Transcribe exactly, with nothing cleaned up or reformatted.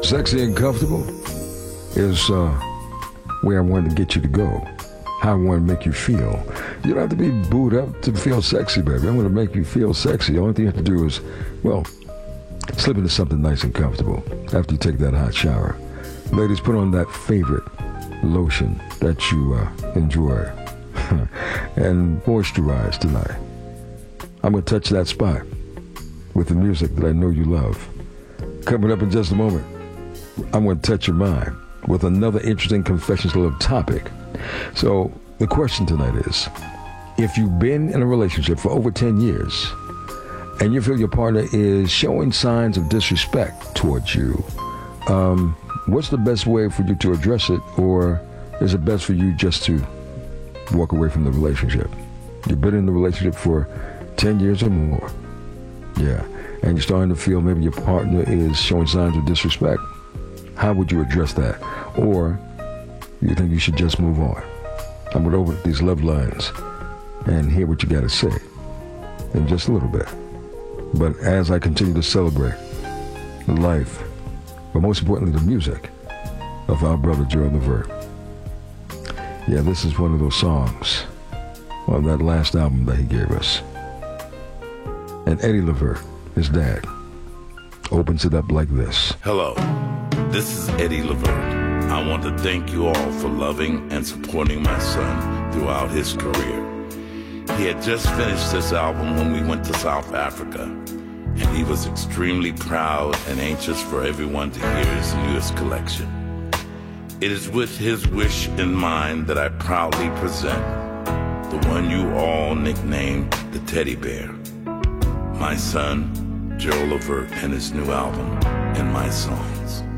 Sexy and comfortable is uh, where I wanted to get you to go. How I want to make you feel. You don't have to be booed up to feel sexy, baby. I want to make you feel sexy. The only thing you have to do is, well, slip into something nice and comfortable after you take that hot shower. Ladies, put on that favorite lotion that you uh, enjoy and moisturize tonight. I'm going to touch that spot with the music that I know you love. Coming up in just a moment, I'm going to touch your mind with another interesting Confessions of Love topic. So the question tonight is, if you've been in a relationship for over ten years and you feel your partner is showing signs of disrespect towards you, um, what's the best way for you to address it, or is it best for you just to walk away from the relationship? You've been in the relationship for ten years or more. Yeah. And you're starting to feel maybe your partner is showing signs of disrespect. How would you address that? Or you think you should just move on? I'm going to open these love lines and hear what you got to say in just a little bit. But as I continue to celebrate the life, but most importantly the music of our brother Gerald Levert. Yeah, this is one of those songs on that last album that he gave us. And Eddie Levert, his dad, opens it up like this. Hello, this is Eddie Levert. I want to thank you all for loving and supporting my son throughout his career. He had just finished this album when we went to South Africa, and he was extremely proud and anxious for everyone to hear his newest collection. It is with his wish in mind that I proudly present the one you all nicknamed the Teddy Bear, my son, Gerald Levert, and his new album, And My Songs.